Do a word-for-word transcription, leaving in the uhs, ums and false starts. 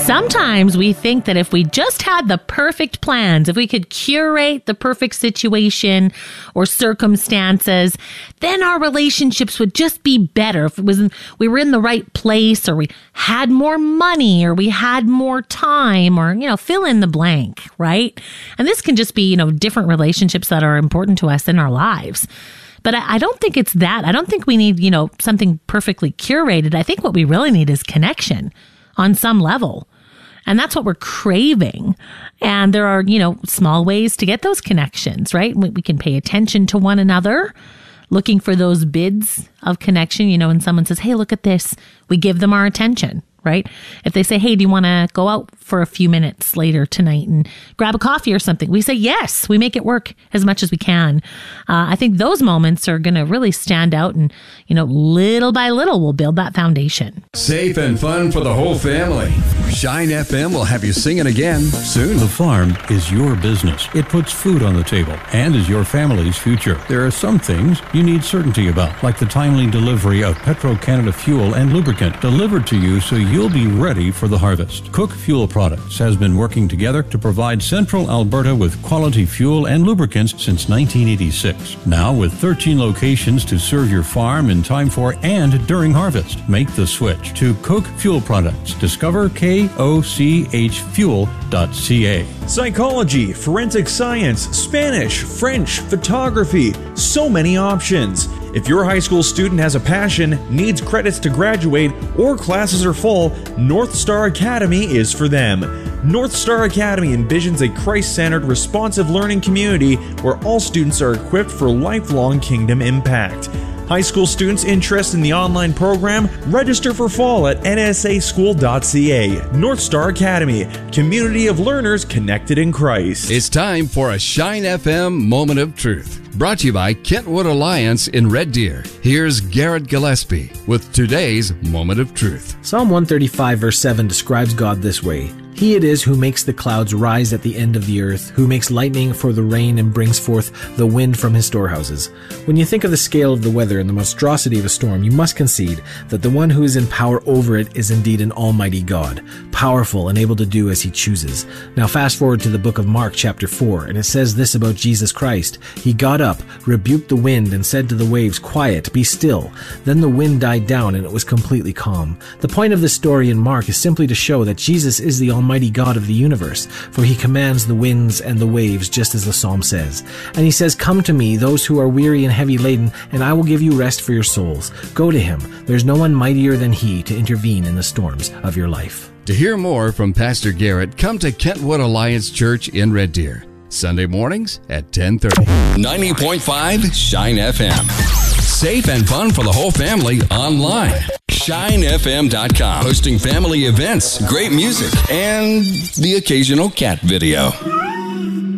Sometimes we think that if we just had the perfect plans, if we could curate the perfect situation or circumstances, then our relationships would just be better. If it was, we were in the right place, or we had more money, or we had more time, or, you know, fill in the blank, right? And this can just be, you know, different relationships that are important to us in our lives. But I, I don't think it's that. I don't think we need, you know, something perfectly curated. I think what we really need is connection on some level. And that's what we're craving. And there are, you know, small ways to get those connections, right? We, we can pay attention to one another, looking for those bids of connection. You know, when someone says, hey, look at this, we give them our attention, right? If they say, hey, do you want to go out for a few minutes later tonight and grab a coffee or something? We say yes. We make it work as much as we can. Uh, I think those moments are going to really stand out, and, you know, little by little, we'll build that foundation. Safe and fun for the whole family. Shine F M will have you singing again soon. The farm is your business. It puts food on the table and is your family's future. There are some things you need certainty about, like the timely delivery of Petro-Canada fuel and lubricant delivered to you so you'll be ready for the harvest. Cook Fuel Products has been working together to provide Central Alberta with quality fuel and lubricants since nineteen eighty-six. Now with thirteen locations to serve your farm in time for and during harvest. Make the switch to Cook Fuel Products. Discover K O C H fuel dot C A. Psychology, forensic science, Spanish, French, photography, so many options. If your high school student has a passion, needs credits to graduate, or classes are full, North Star Academy is for them. North Star Academy envisions a Christ-centered, responsive learning community where all students are equipped for lifelong kingdom impact. High school students interested in the online program, register for fall at N S A school dot C A. North Star Academy, community of learners connected in Christ. It's time for a Shine F M Moment of Truth. Brought to you by Kentwood Alliance in Red Deer. Here's Garrett Gillespie with today's Moment of Truth. Psalm one thirty-five verse seven describes God this way. He it is who makes the clouds rise at the end of the earth, who makes lightning for the rain and brings forth the wind from his storehouses. When you think of the scale of the weather and the monstrosity of a storm, you must concede that the one who is in power over it is indeed an almighty God, powerful and able to do as he chooses. Now fast forward to the book of Mark chapter four, and it says this about Jesus Christ. He got up, rebuked the wind, and said to the waves, "Quiet, be still." Then the wind died down and it was completely calm. The point of this story in Mark is simply to show that Jesus is the Almighty God of the universe, for he commands the winds and the waves, just as the psalm says. And he says, "Come to me, those who are weary and heavy laden, and I will give you rest for your souls." Go to him. There's no one mightier than he to intervene in the storms of your life. To hear more from Pastor Garrett, come to Kentwood Alliance Church in Red Deer. Sunday mornings at ten thirty. ninety point five Shine F M. Safe and fun for the whole family online. shine f m dot com. Hosting family events, great music, and the occasional cat video.